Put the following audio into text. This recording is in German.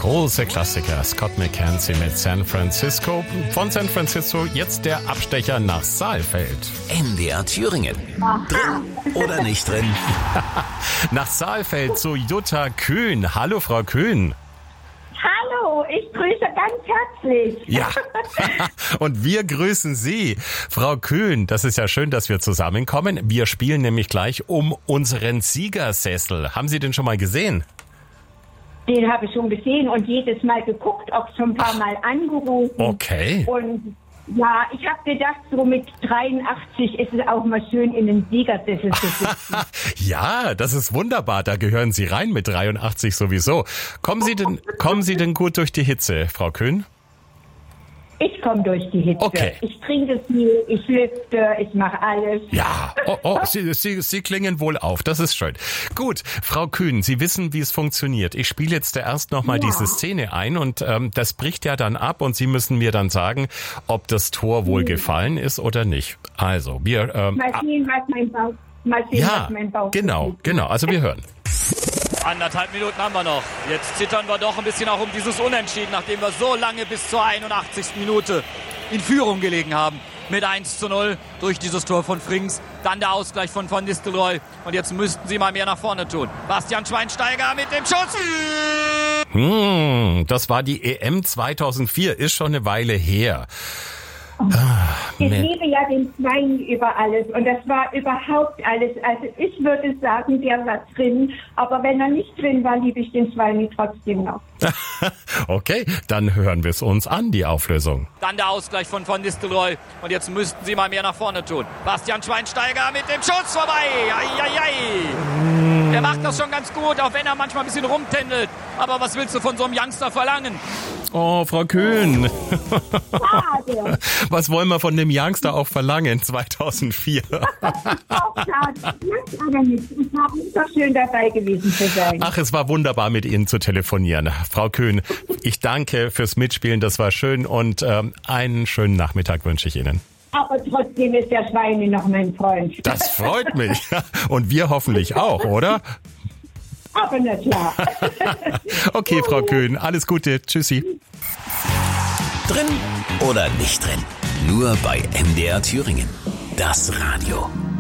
Große Klassiker. Scott McKenzie mit San Francisco. Von San Francisco jetzt der Abstecher nach Saalfeld. MDR Thüringen. Drin oder nicht drin? Nach Saalfeld zu Jutta Kühn. Hallo, Frau Kühn. Hallo, ich grüße ganz herzlich. Ja, und wir grüßen Sie. Frau Kühn, das ist ja schön, dass wir zusammenkommen. Wir spielen nämlich gleich um unseren Siegersessel. Haben Sie den schon mal gesehen? Den habe ich schon gesehen und jedes Mal geguckt, auch schon ein paar Mal angerufen. Okay. Und ja, ich habe gedacht, so mit 83 ist es auch mal schön, in den Siegersessel zu sitzen. Ja, das ist wunderbar. Da gehören Sie rein mit 83 sowieso. Kommen Sie denn gut durch die Hitze, Frau Kühn? Ich komme durch die Hitze. Okay. Ich trinke viel, ich lüfte, ich mache alles. Ja, Sie klingen wohl auf. Das ist schön. Gut, Frau Kühn, Sie wissen, wie es funktioniert. Ich spiele jetzt erst nochmal diese Szene ein und das bricht ja dann ab und Sie müssen mir dann sagen, ob das Tor wohl gefallen ist oder nicht. Also, wir... Mal sehen, was mein Bauch genau. Also wir hören. 1,5 Minuten haben wir noch. Jetzt zittern wir doch ein bisschen auch um dieses Unentschieden, nachdem wir so lange bis zur 81. Minute in Führung gelegen haben. Mit 1:0 durch dieses Tor von Frings. Dann der Ausgleich von Van Nistelrooy. Und jetzt müssten sie mal mehr nach vorne tun. Bastian Schweinsteiger mit dem Schuss. Das war die EM 2004. Ist schon eine Weile her. Ich liebe ja den Schwein über alles und das war überhaupt alles. Also ich würde sagen, der war drin, aber wenn er nicht drin war, liebe ich den Schwein trotzdem noch. Okay, dann hören wir es uns an, die Auflösung. Dann der Ausgleich von Van Nistelrooy. Und jetzt müssten sie mal mehr nach vorne tun. Bastian Schweinsteiger mit dem Schuss vorbei. Der macht das schon ganz gut, auch wenn er manchmal ein bisschen rumtändelt. Aber was willst du von so einem Youngster verlangen? Oh, Frau Kühn. Schade. Was wollen wir von dem Youngster auch verlangen, 2004? Auch schade. Jetzt aber nicht. Ich habe nicht so schön dabei gewesen zu sein. Ach, es war wunderbar, mit Ihnen zu telefonieren. Frau Kühn, ich danke fürs Mitspielen, das war schön und einen schönen Nachmittag wünsche ich Ihnen. Aber trotzdem ist der Schweine noch mein Freund. Das freut mich. Und wir hoffentlich auch, oder? Aber na klar. Okay, Frau Kühn, alles Gute. Tschüssi. Drin oder nicht drin? Nur bei MDR Thüringen. Das Radio.